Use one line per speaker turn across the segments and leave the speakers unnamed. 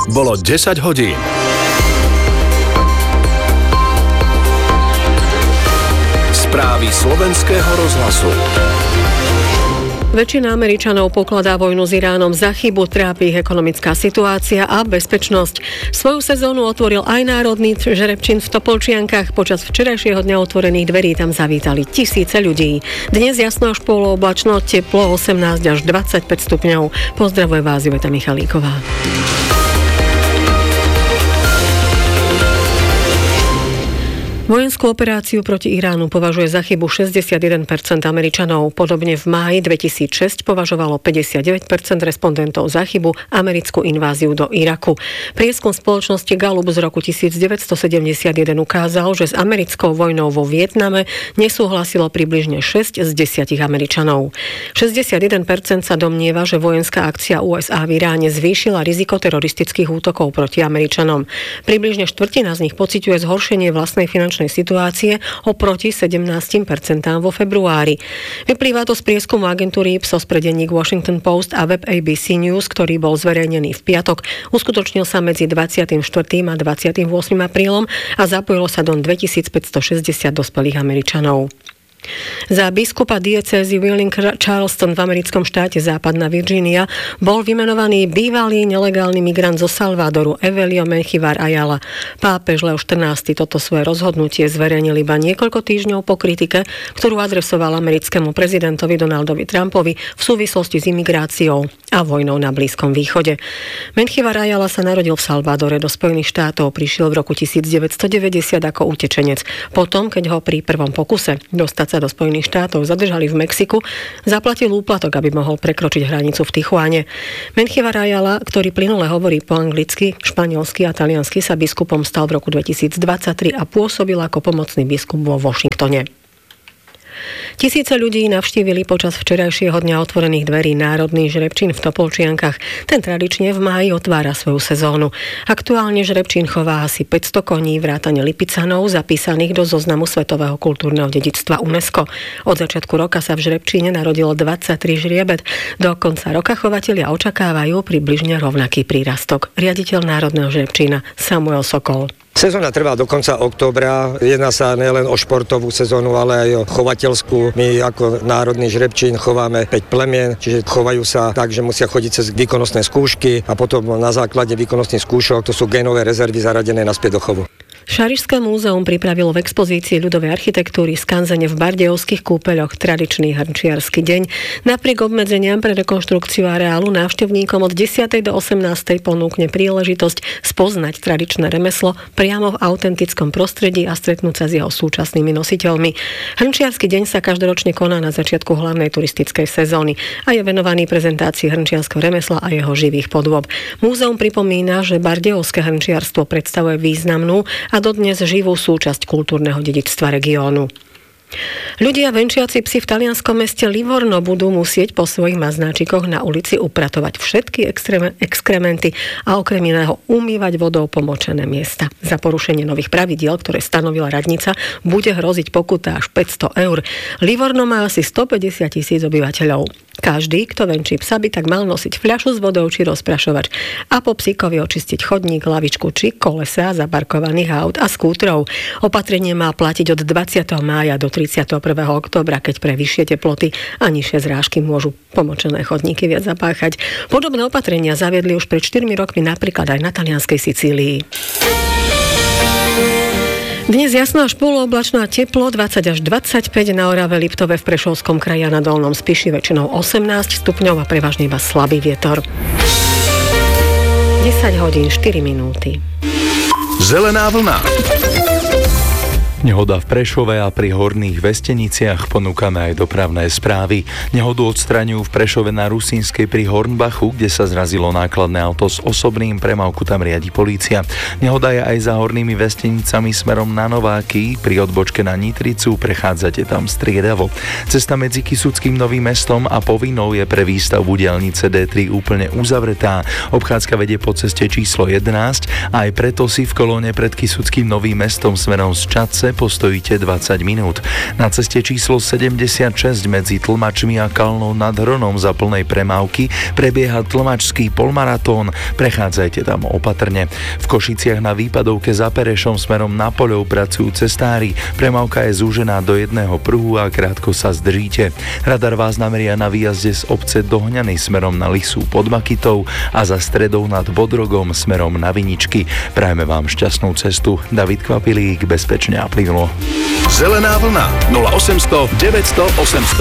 bolo 10 hodín. Správy slovenského rozhlasu.
Väčšina Američanov pokladá vojnu s Iránom za chybu, trápi ich ekonomická situácia a bezpečnosť. Svoju sezónu otvoril aj národný žrebčín v Topolčiankach. Počas včerajšieho dňa otvorených dverí tam zavítali tisíce ľudí. Dnes jasno až polooblačno, teplo 18 až 25 stupňov. Pozdravuje vás Iveta Michalíková. Vojenskú operáciu proti Iránu považuje za chybu 61% Američanov. Podobne v máji 2006 považovalo 59% respondentov za chybu americkú inváziu do Iraku. Prieskum spoločnosti Gallup z roku 1971 ukázal, že s americkou vojnou vo Vietname nesúhlasilo približne 6 z 10 Američanov. 61% sa domnieva, že vojenská akcia USA v Iráne zvýšila riziko teroristických útokov proti Američanom. Približne štvrtina z nich pociťuje zhoršenie vlastnej finančnej situácie oproti 17% vo februári. Vyplýva to z prieskumu agentúry Ipsos pre denník Washington Post a web ABC News, ktorý bol zverejnený v piatok. Uskutočnil sa medzi 24. a 28. aprílom a zapojilo sa do 2560 dospelých Američanov. Za biskupa diecézy Wheeling Charleston v americkom štáte Západná Virgínia bol vymenovaný bývalý nelegálny migrant zo Salvadoru Evelio Menjivar Ayala. Pápež Leo XIV toto svoje rozhodnutie zverejnil iba niekoľko týždňov po kritike, ktorú adresoval americkému prezidentovi Donaldovi Trumpovi v súvislosti s imigráciou a vojnou na Blízkom východe. Menjivar Ayala sa narodil v Salvadore, do Spojených štátov prišiel v roku 1990 ako utečenec. Potom, keď ho pri prvom pokuse dostať sa do Spojených štátov zadržali v Mexiku, zaplatil úplatok, aby mohol prekročiť hranicu v Tijuane. Menjivar Ayala, ktorý plynule hovorí po anglicky, španielsky a taliansky, sa biskupom stal v roku 2023 a pôsobil ako pomocný biskup vo Washingtone. Tisíce ľudí navštívili počas včerajšieho dňa otvorených dverí národný žrebčín v Topolčiankach. Ten tradične v máji otvára svoju sezónu. Aktuálne žrebčín chová asi 500 koní vrátane lipicanov zapísaných do zoznamu svetového kultúrneho dedičstva UNESCO. Od začiatku roka sa v žrebčíne narodilo 23 žriebet. Do konca roka chovatelia očakávajú približne rovnaký prírastok. Riaditeľ národného žrebčína Samuel Sokol.
Sezóna trvá do konca októbra. Jedná sa nielen o športovú sezónu, ale aj o chovateľskú. My ako národný žrebčín chováme 5 plemien, čiže chovajú sa tak, že musia chodiť cez výkonnostné skúšky a potom na základe výkonnostných skúšok to sú génové rezervy zaradené naspäť do chovu.
Šarišské múzeum pripravilo v expozícii ľudovej architektúry skanzene v Bardejovských kúpeľoch tradičný hrnčiarsky deň. Napriek obmedzeniam pre rekonštrukciu areálu návštevníkom od 10. do 18. ponúkne príležitosť spoznať tradičné remeslo priamo v autentickom prostredí a stretnúť sa s jeho súčasnými nositeľmi. Hrnčiarsky deň sa každoročne koná na začiatku hlavnej turistickej sezóny a je venovaný prezentácii hrnčiarskeho remesla a jeho živých podôb. Múzeum pripomína, že bardejovské hrnčiarstvo predstavuje významnú a dodnes živú súčasť kultúrneho dedičstva regiónu. Ľudia venčiaci psi v talianskom meste Livorno budú musieť po svojich maznáčikoch na ulici upratovať všetky exkrementy a okrem iného umývať vodou pomočené miesta. Za porušenie nových pravidiel, ktoré stanovila radnica, bude hroziť pokuta až 500 eur. Livorno má asi 150 000 obyvateľov. Každý, kto venčí psa, by tak mal nosiť fľašu s vodou či rozprašovač a po psíkovi očistiť chodník, lavičku či kolesa zaparkovaných aut a skútrov. Opatrenie má platiť od 20. mája do 31. októbra, keď pre vyššie teploty a nižšie zrážky môžu pomočené chodníky viac zapáchať. Podobné opatrenia zaviedli už pred 4 rokmi napríklad aj na talianskej Sicílii. Dnes jasno až polooblačno a teplo 20 až 25, na Orave, Liptove, v Prešovskom kraji a na Dolnom Spiši väčšinou 18 stupňov a prevažne iba slabý vietor. 10 hodín 4 minúty.
Zelená vlna.
Nehoda v Prešove a pri Horných Vesteniciach, ponúkame aj dopravné správy. Nehodu odstraňujú v Prešove na Rusínskej pri Hornbachu, kde sa zrazilo nákladné auto s osobným, premávku tam riadi polícia. Nehoda je aj za Hornými Vestenicami smerom na Nováky, pri odbočke na Nitricu, prechádzate tam striedavo. Cesta medzi Kysuckým Novým Mestom a Povinnou je pre výstavbu diaľnice D3 úplne uzavretá. Obchádzka vedie po ceste číslo 11 a aj preto si v kolóne pred Kysuckým Novým Mestom smerom z Čadce trase postojíte 20 minút. Na ceste číslo 76 medzi Tlmačmi a Kalnou nad Hronom za plnej premávky prebieha tlmačský polmaratón. Prechádzajte tam opatrne. V Košiciach na výpadovke za Perešom smerom na Poľov pracujú cestári. Premávka je zúžená do jedného pruhu a krátko sa zdržíte. Radar vás nameria na výjazde z obce Dohňany smerom na Lisu pod Makytou a za Stredou nad Bodrogom smerom na Viničky. Prajeme vám šťastnú cestu. David Kvapilík, bezpečne a plynulo.
Zelená vlna 0800 900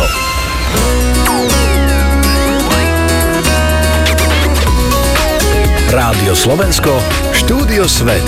800. Rádio Slovensko, Štúdio Svet.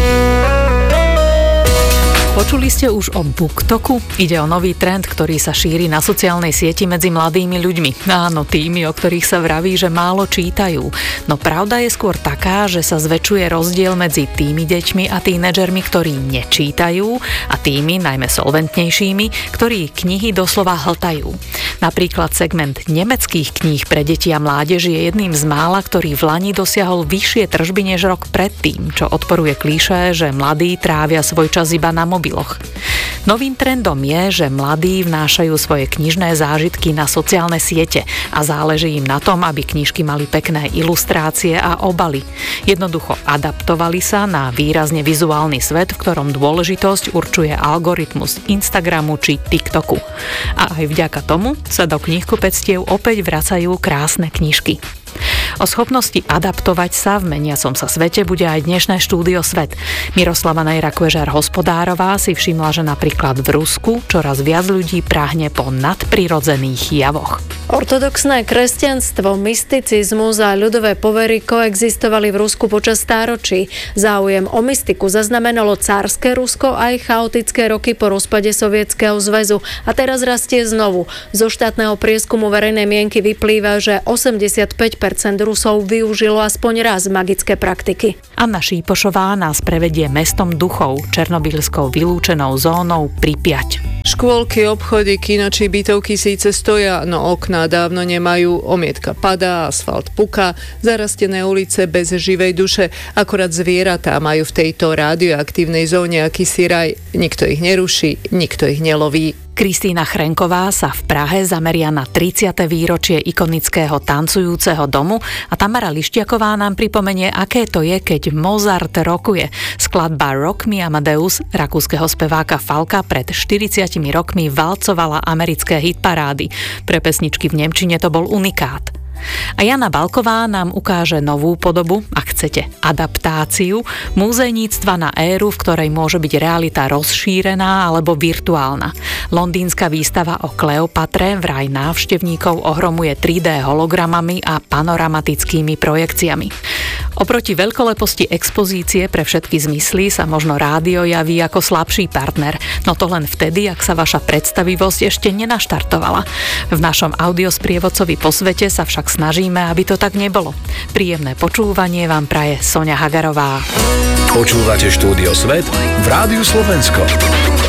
Počuli ste už o BookToku? Ide o nový trend, ktorý sa šíri na sociálnej sieti medzi mladými ľuďmi. Áno, tými, o ktorých sa vraví, že málo čítajú. No pravda je skôr taká, že sa zväčšuje rozdiel medzi tými deťmi a tínedžermi, ktorí nečítajú, a tými, najmä solventnejšími, ktorí knihy doslova hltajú. Napríklad segment nemeckých kníh pre deti a mládež je jedným z mála, ktorý v lani dosiahol vyššie tržby než rok predtým, čo odporuje klíše, že mladí trávia svoj čas iba na mobiloch. Novým trendom je, že mladí vnášajú svoje knižné zážitky na sociálne siete a záleží im na tom, aby knižky mali pekné ilustrácie a obaly. Jednoducho adaptovali sa na výrazne vizuálny svet, v ktorom dôležitosť určuje algoritmus Instagramu či TikToku. A aj vďaka tomu sa do knihkupectiev opäť vracajú krásne knižky. O schopnosti adaptovať sa v meniacom sa svete bude aj dnešné štúdio Svet. Miroslava Nejra-Kvežár-Hospodárová si všimla, že napríklad v Rusku čoraz viac ľudí práhne po nadprirodzených javoch.
Ortodoxné kresťanstvo, mysticizmus a ľudové povery koexistovali v Rusku počas stáročí. Záujem o mystiku zaznamenalo cárske Rusko aj chaotické roky po rozpade Sovietskeho zväzu a teraz rastie znovu. Zo štátneho prieskumu verejnej mienky vyplýva, že 85% Rusov využilo aspoň raz magické praktiky.
Anna Šípošová nás prevedie mestom duchov, černobylskou vylúčenou zónou Pripjať.
Škôlky, obchody, kino či bytovky síce stoja, no okná dávno nemajú, omietka padá, asfalt puká, zarastené ulice bez živej duše, akorát zvieratá majú v tejto radioaktívnej zóne akýsi raj. Nikto ich neruší, nikto ich neloví.
Kristína Chrenková sa v Prahe zameria na 30. výročie ikonického tancujúceho domu a Tamara Lištiaková nám pripomenie, aké to je, keď Mozart rokuje. Skladba Rock Me Amadeus rakúskeho speváka Falka pred 40 rokmi valcovala americké hitparády. Pre pesničky v nemčine to bol unikát. A Jana Balková nám ukáže novú podobu, ak chcete, adaptáciu múzejníctva na éru, v ktorej môže byť realita rozšírená alebo virtuálna. Londýnska výstava o Kleopatre vraj návštevníkov ohromuje 3D hologramami a panoramatickými projekciami. Oproti veľkoleposti expozície pre všetky zmysly sa možno rádio javí ako slabší partner, no to len vtedy, ak sa vaša predstavivosť ešte nenaštartovala. V našom audiosprievodcovi po svete sa však snažíme, aby to tak nebolo. Príjemné počúvanie vám praje Soňa Hagarová.
Počúvate Štúdio Svet v Rádiu Slovensko.